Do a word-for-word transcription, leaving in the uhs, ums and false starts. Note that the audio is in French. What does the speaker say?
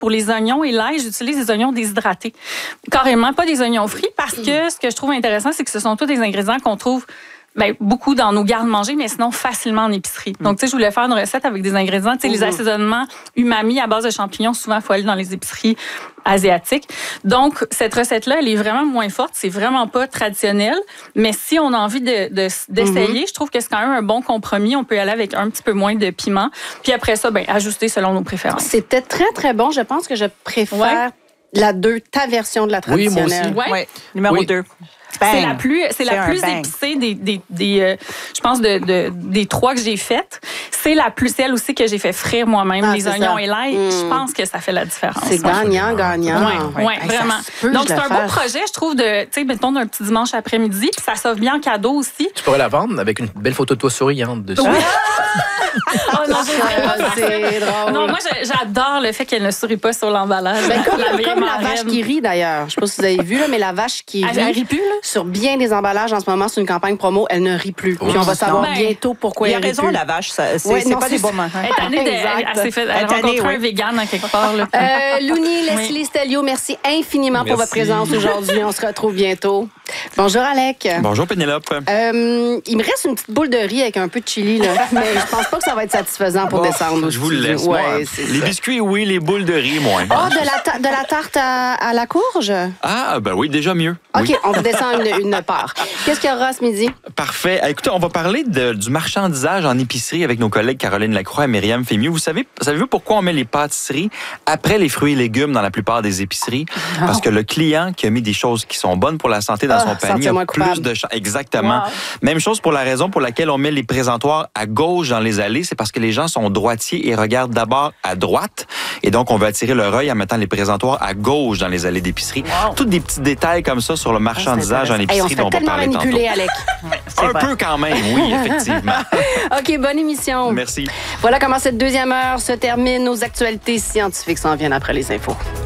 pour les oignons et l'ail, j'utilise des oignons déshydratés. Carrément, pas des oignons frits, parce que ce que je trouve intéressant, c'est que ce sont tous des ingrédients qu'on trouve ben, beaucoup dans nos garde-manger, mais sinon facilement en épicerie. Donc, tu sais, je voulais faire une recette avec des ingrédients, tu sais, les assaisonnements umami à base de champignons, souvent, il faut aller dans les épiceries asiatiques. Donc, cette recette-là, elle est vraiment moins forte. C'est vraiment pas traditionnel. Mais si on a envie de, de, d'essayer, mm-hmm. je trouve que c'est quand même un bon compromis. On peut y aller avec un petit peu moins de piment. Puis après ça, ben, ajuster selon nos préférences. C'était très, très bon. Je pense que je préfère ouais. la deux, ta version de la traditionnelle. Oui, moi aussi. Ouais. Ouais. Numéro deux. Bang. C'est la plus, c'est, c'est la plus épicée des, des, des euh, je pense, de, de, des trois que j'ai faites. C'est la plus celle aussi que j'ai fait frire moi-même, ah, les oignons ça. Et l'ail. Mmh. Je pense que ça fait la différence. C'est gagnant, gagnant. Oui, ouais, vraiment. Peut, Donc, c'est un beau projet, je trouve, de, tu sais, mettons, d'un petit dimanche après-midi. Puis ça s'offre bien en cadeau aussi. Tu pourrais la vendre avec une belle photo de toi souriante dessus. Oui. Oh non, c'est drôle. Non, moi, j'adore le fait qu'elle ne sourit pas sur l'emballage. Ben, comme la, comme la vache qui rit, d'ailleurs. Je ne sais pas si vous avez vu, là, mais la vache qui rit. Elle ne rit plus, là? Sur bien des emballages en ce moment, c'est une campagne promo, elle ne rit plus. Oh, puis on va savoir ben, bientôt pourquoi elle rit plus. Il a raison, la vache. Ça, c'est ouais, c'est non, pas c'est des bons moments. Elle est tannée de, elle, elle s'est fait, elle a rencontré un vegan dans quelque part. Là. Euh, Louni, Leslie, oui. Stelio, merci infiniment merci. Pour votre présence aujourd'hui. On se retrouve bientôt. Bonjour, Alec. Bonjour, Pénélope. Euh, il me reste une petite boule de riz avec un peu de chili, là, mais je pense pas que ça va être satisfaisant pour bon, descendre. Je vous le laisse, ouais, moi. Les ça. Biscuits, oui, les boules de riz, moins. Ah, oh, de, la ta- de la tarte à, à la courge? Ah, ben oui, déjà mieux. OK, oui. On vous descend une, une part. Qu'est-ce qu'il y aura ce midi? Parfait. Écoutez, on va parler de, du marchandisage en épicerie avec nos collègues Caroline Lacroix et Myriam Fémieux. Vous savez, savez-vous pourquoi on met les pâtisseries après les fruits et légumes dans la plupart des épiceries? Oh. Parce que le client qui a mis des choses qui sont bonnes pour la santé dans oh, son panier a plus de chances. Exactement. Wow. Même chose pour la raison pour laquelle on met les présentoirs à gauche dans les allées, c'est parce que les gens sont droitiers et regardent d'abord à droite. Et donc, on va attirer leur œil en mettant les présentoirs à gauche dans les allées d'épicerie. Wow. Tous des petits détails comme ça sur le marchandisage en épicerie hey, dont on va parler tantôt. Alec. Un vrai. Peu quand même, oui, effectivement. OK, bonne émission. Merci. Voilà comment cette deuxième heure se termine. Nos actualités scientifiques s'en viennent après les infos.